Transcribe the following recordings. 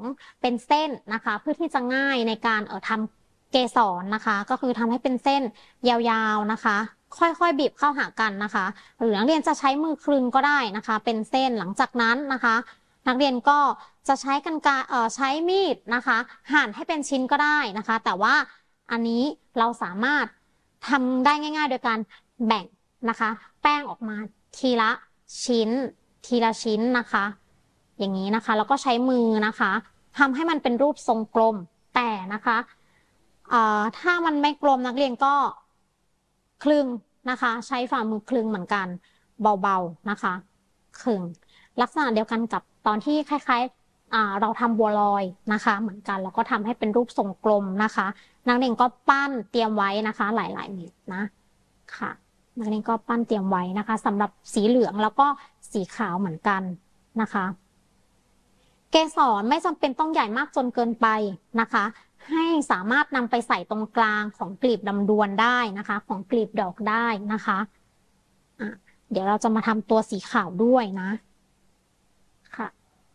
เป็นเส้นนะคะเพื่อที่จะง่ายในการทำเกสรนะคะก็คือทำให้เป็นเส้นยาวๆนะคะค่อยๆบีบเข้าหากันนะคะหรือนักเรียนจะใช้มือคลึงก็ได้นะคะเป็นเส้นหลังจากนั้นนะคะนักเรียนก็จะใช้กรรไกรใช้มีดนะคะหั่นให้เป็นชิ้นก็ได้นะคะแต่ว่าอันนี้เราสามารถทำได้ง่ายๆโดยการแบ่งนะคะแป้งออกมาทีละชิ้นนะคะอย่างนี้นะคะแล้วก็ใช้มือนะคะทำให้มันเป็นรูปทรงกลมแต่นะคะถ้ามันไม่กลมนักเรียนก็คลึงนะคะใช้ฝ่ามือคลึงเหมือนกันเบาๆนะคะคลึงลักษณะเดียวกันกับตอนที่คล้ายๆเราทำบัวลอยนะคะเหมือนกันแล้วก็ทำให้เป็นรูปทรงกลมนะคะนักเรียนก็ปั้นเตรียมไว้นะคะหลายๆเม็ดนะค่ะนักเรียนก็ปั้นเตรียมไว้นะคะสำหรับสีเหลืองแล้วก็สีขาวเหมือนกันนะคะเกสรไม่จำเป็นต้องใหญ่มากจนเกินไปนะคะให้สามารถนำไปใส่ตรงกลางของกลีบลำดวนได้นะคะของกลีบดอกได้นะคะเดี๋ยวเราจะมาทำตัวสีขาวด้วยนะค่ะ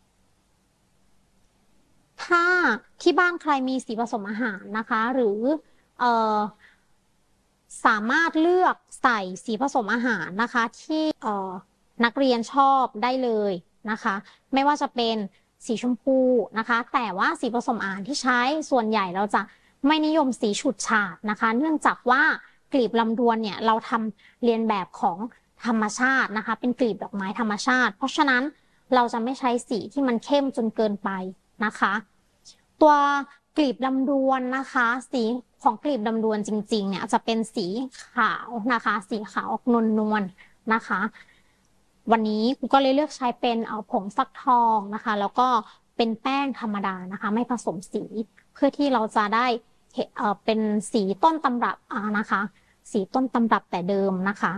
ถ้าที่บ้านใครมีสีผสมอาหารนะคะหรือเอ่อสามารถเลือกใส่สีผสมอาหารนะคะที่นักเรียนชอบได้เลยนะคะไม่ว่าจะเป็นสีชมพูนะคะแต่ว่าสีผสมอาหารที่ใช้ส่วนใหญ่เราจะไม่นิยมสีฉูดฉาดนะคะเนื่องจากว่ากลีบลำดวนเนี่ยเราทำเรียนแบบของธรรมชาตินะคะเป็นกลีบดอกไม้ธรรมชาติเพราะฉะนั้นเราจะไม่ใช้สีที่มันเข้มจนเกินไปนะคะตัวกลีบลำดวนนะคะสีของกลีบลำดวนจริงๆเนี่ยจะเป็นสีขาวนะคะสีขาวออกนวลๆนะคะวันนี้ครูก็เลยเลือกใช้เป็นผงฟักทองนะคะแล้วก็เป็นแป้งธรรมดานะคะไม่ผสมสีเพื่อที่เราจะได้เป็นสีต้นตำรับนะคะสีต้นตำรับแต่เดิมนะคะ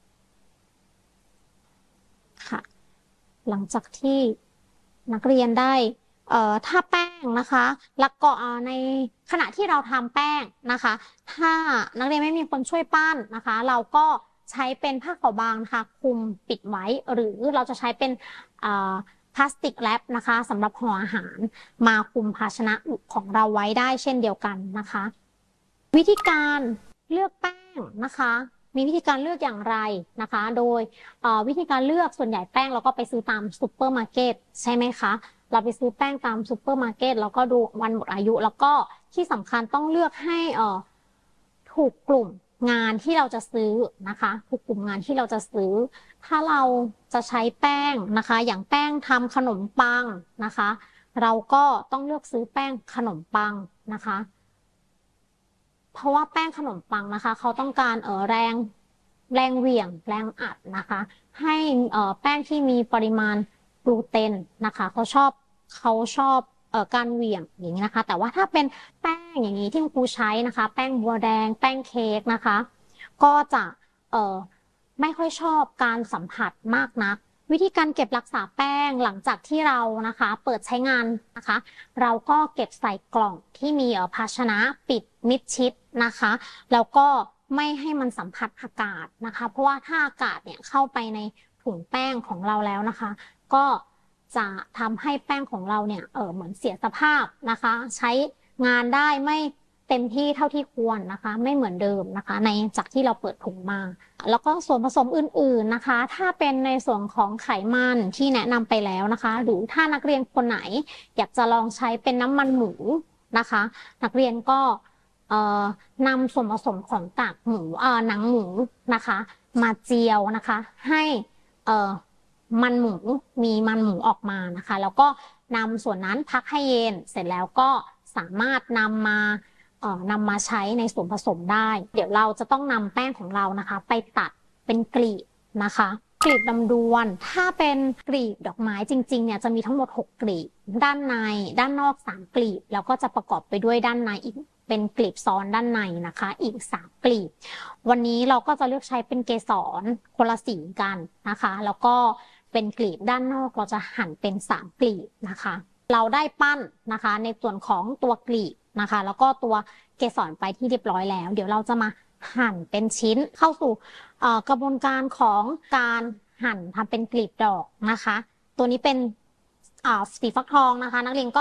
ค่ะหลังจากที่นักเรียนได้ถ้าแป้งนะคะแล้วก็ในขณะที่เราทำแป้งนะคะถ้านักเรียนไม่มีคนช่วยปั้นนะคะเราก็ใช้เป็นผ้าขาวบางนะคะคลุมปิดไว้หรือเราจะใช้เป็นพลาสติกแรปนะคะสำหรับห่ออาหารมาคลุมภาชนะของเราไว้ได้เช่นเดียวกันนะคะวิธีการเลือกแป้งนะคะมีวิธีการเลือกอย่างไรนะคะโดยวิธีการเลือกส่วนใหญ่แป้งเราก็ไปซื้อตามซูเปอร์มาร์เก็ตใช่ไหมคะเราไปซื้อแป้งตามซูเปอร์มาร์เก็ตแล้วก็ดูวันหมดอายุแล้วก็ที่สำคัญต้องเลือกให้ถูกกลุ่มงานที่เราจะซื้อนะคะถูกกลุ่มงานที่เราจะซื้อถ้าเราจะใช้แป้งนะคะอย่างแป้งทำขนมปังนะคะเราก็ต้องเลือกซื้อแป้งขนมปังนะคะเพราะว่าแป้งขนมปังนะคะเขาต้องการแรงเหวี่ยงแรงอัดนะคะให้แป้งที่มีปริมาณกลูเตนนะคะเขาชอบการเหวี่ยงอย่างนี้นะคะแต่ว่าถ้าเป็นแป้งอย่างนี้ที่ครูใช้นะคะแป้งบัวแดงแป้งเค้กนะคะก็จะไม่ค่อยชอบการสัมผัสมากนักวิธีการเก็บรักษาแป้งหลังจากที่เรานะคะเปิดใช้งานนะคะเราก็เก็บใส่กล่องที่มีภาชนะปิดมิดชิดนะคะแล้วก็ไม่ให้มันสัมผัสอากาศนะคะเพราะว่าถ้าอากาศเนี่ยเข้าไปในถุงแป้งของเราแล้วนะคะก็จะทำให้แป้งของเราเนี่ยเหมือนเสียสภาพนะคะใช้งานได้ไม่เต็มที่เท่าที่ควรนะคะไม่เหมือนเดิมนะคะในจากที่เราเปิดถุงมาแล้วก็ส่วนผสมอื่นๆนะคะถ้าเป็นในส่วนของไขมันที่แนะนำไปแล้วนะคะหรือถ้านักเรียนคนไหนอยากจะลองใช้เป็นน้ำมันหมูนะคะนักเรียนก็นำส่วนผสมของกากหมูหนังหมูนะคะมาเจียวนะคะให้มันหมูมีมันหมูออกมานะคะแล้วก็นำส่วนนั้นพักให้เย็นเสร็จแล้วก็สามารถนำมาใช้ในส่วนผสมได้เดี๋ยวเราจะต้องนำแป้งของเรานะคะไปตัดเป็นกลีบนะคะกลีบลำดวนถ้าเป็นกลีบดอกไม้จริงๆเนี่ยจะมีทั้งหมด6กลีบด้านในด้านนอก3กลีบแล้วก็จะประกอบไปด้วยด้านในอีกเป็นกลีบซ้อนด้านในนะคะอีก3กลีบวันนี้เราก็จะเลือกใช้เป็นเกสรคนละสีกันนะคะแล้วก็เป็นกลีบด้านนอกเราจะหั่นเป็น3กลีบนะคะเราได้ปั้นนะคะในส่วนของตัวกลีบนะคะแล้วก็ตัวเกสรไปที่เรียบร้อยแล้วเดี๋ยวเราจะมาหั่นเป็นชิ้นเข้าสู่กระบวนการของการหั่นทำเป็นกลีบดอกนะคะตัวนี้เป็นสีฟักทองนะคะนักเรียนก็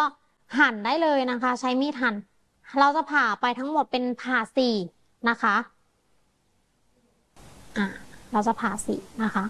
หั่นได้เลยนะคะ ใช้มีดหั่นเราจะผ่าไปทั้งหมดเป็นผ่าสี่นะคะเราจะผ่าสี่นะคะ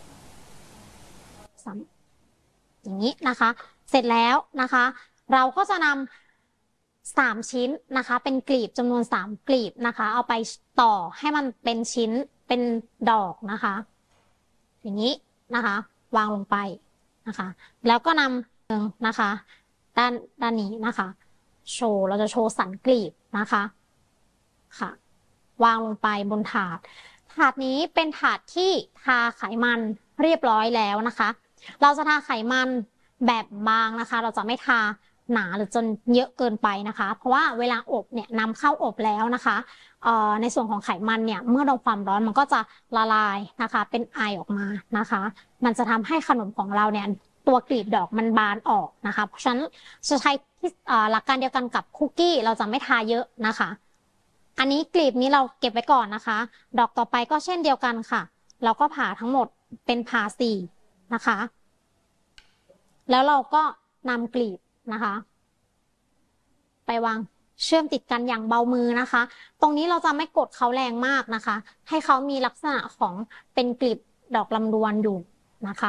อย่างนี้นะคะ เสร็จแล้วนะคะ เราก็จะนำ3 ชิ้นนะคะ เป็นกลีบจำนวน3 กลีบนะคะ เอาไปต่อให้มันเป็นชิ้นเป็นดอกนะคะ อย่างนี้นะคะ วางลงไปนะคะ แล้วก็นำนะคะด้านนี้นะคะเราจะโชว์สันกลีบนะคะค่ะวางลงไปบนถาดนี้เป็นถาดที่ทาไขมันเรียบร้อยแล้วนะคะเราจะทาไขมันแบบบางนะคะเราจะไม่ทาหนาหรือจนเยอะเกินไปนะคะเพราะว่าเวลาอบเนี่ยนำเข้าอบแล้วนะคะในส่วนของไขมันเนี่ยเมื่อโดนความร้อนมันก็จะละลายนะคะเป็นไอออกมานะคะมันจะทำให้ขนมของเราเนี่ยตัวกลีบดอกมันบานออกนะคะเพราะฉะนั้นจะใช้หลักการเดียวกันกับคุกกี้เราจะไม่ทาเยอะนะคะอันนี้กลีบนี้เราเก็บไว้ก่อนนะคะดอกต่อไปก็เช่นเดียวกันค่ะเราก็ผ่าทั้งหมดเป็นผ่าสี่นะคะแล้วเราก็นำกลีบนะคะไปวางเชื่อมติดกันอย่างเบามือนะคะตรงนี้เราจะไม่กดเขาแรงมากนะคะให้เขามีลักษณะของเป็นกลีบดอกลำดวนอยู่นะคะ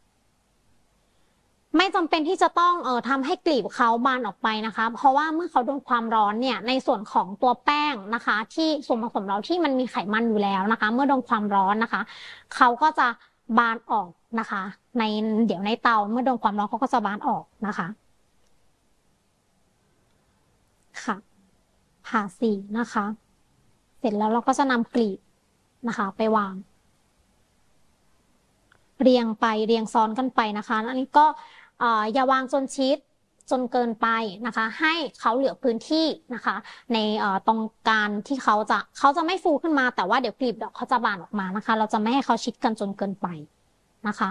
ไม่จำเป็นที่จะต้องทำให้กลีบเขาบานออกไปนะคะเพราะว่าเมื่อเขาโดนความร้อนเนี่ยในส่วนของตัวแป้งนะคะที่ส่วนผสมเราที่มันมีไขมันอยู่แล้วนะคะเมื่อโดนความร้อนนะคะเขาก็จะบานออกนะคะเดี๋ยวในเตาเมื่อโดนความร้อนเขาก็จะบานออกนะคะค่ะผ่าสี่นะคะเสร็จแล้วเราก็จะนำกลีบนะคะไปวางเรียงไปเรียงซ้อนกันไปนะคะอันนี้ก็อย่าวางจนชิดจนเกินไปนะคะให้เขาเหลือพื้นที่นะคะในตรงกลางที่เขาจะไม่ฟูขึ้นมาแต่ว่าเดี๋ยวกลีบดอกเขาจะบานออกมานะคะเราจะไม่ให้เขาชิดกันจนเกินไปนะคะ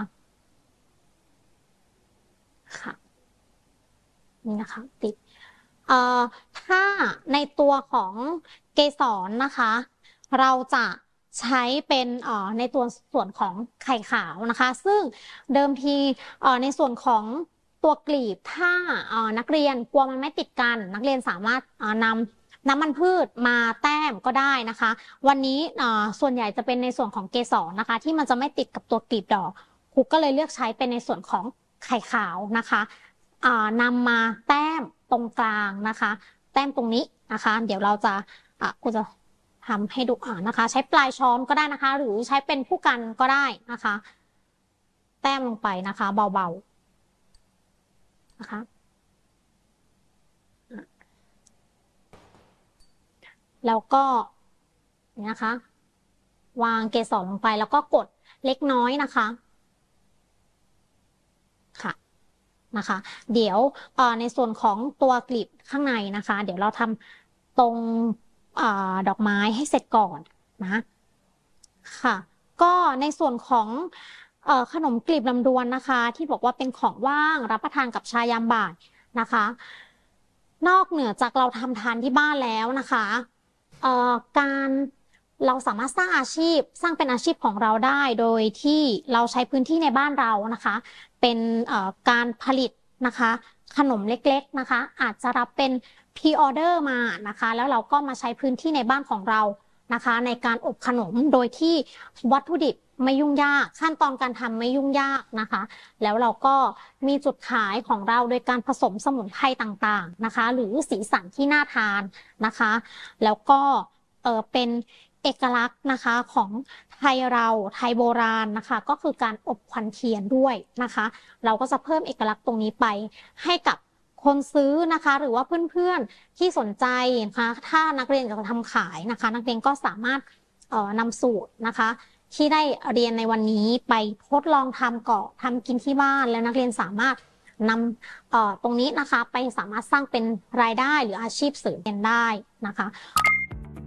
ค่ะนี่นะคะติดถ้าในตัวของเกสรนะคะเราจะใช้เป็นในตัวส่วนของไข่ขาวนะคะซึ่งเดิมทีในส่วนของตัวกลีบถ้านักเรียนกลัวมันไม่ติดกันนักเรียนสามารถนำน้ำมันพืชมาแต้มก็ได้นะคะวันนี้ส่วนใหญ่จะเป็นในส่วนของเกสรนะคะที่มันจะไม่ติดกับตัวกลีบดอกครูก็เลยเลือกใช้เป็นในส่วนของไข่ขาวนะคะนำมาแต้มตรงกลางนะคะแต้มตรงนี้นะคะเดี๋ยวเราจะครูจะทำให้ดูนะคะใช้ปลายช้อนก็ได้นะคะหรือใช้เป็นผู้กันก็ได้นะคะแต้มลงไปนะคะเบาๆนะคะแล้วก็นะคะวางเกสรลงไปแล้วก็กดเล็กน้อยนะคะค่ะ นะคะเดี๋ยวในส่วนของตัวกลีบข้างในนะคะเดี๋ยวเราทำตรงดอกไม้ให้เสร็จก่อนนะค่ะก็ในส่วนของขนมกลีบลำดวนนะคะที่บอกว่าเป็นของว่างรับประทานกับชายามบ่ายนะคะนอกเหนือจากเราทำทานที่บ้านแล้วนะคะการเราสามารถสร้างอาชีพสร้างเป็นอาชีพของเราได้โดยที่เราใช้พื้นที่ในบ้านเรานะคะเป็นการผลิตนะคะขนมเล็กๆนะคะอาจจะรับเป็นพรีออเดอร์มานะคะแล้วเราก็มาใช้พื้นที่ในบ้านของเรานะคะในการอบขนมโดยที่วัตถุดิบไม่ยุ่งยากขั้นตอนการทำไม่ยุ่งยากนะคะแล้วเราก็มีจุดขายของเราโดยการผสมสมุนไพรต่างๆนะคะหรือสีสันที่น่าทานนะคะแล้วก็เป็นเอกลักษณ์นะคะของไทยเราไทยโบราณนะคะก็คือการอบควันเทียนด้วยนะคะเราก็จะเพิ่มเอกลักษณ์ตรงนี้ไปให้กับคนซื้อนะคะหรือว่าเพื่อนๆที่สนใจนะคะถ้านักเรียนจะทำขายนะคะนักเรียนก็สามารถนำสูตรนะคะที่ได้เรียนในวันนี้ไปทดลองทำก่อนทำกินที่บ้านแล้วนักเรียนสามารถนำตรงนี้นะคะไปสามารถสร้างเป็นรายได้หรืออาชีพเสริมได้นะคะ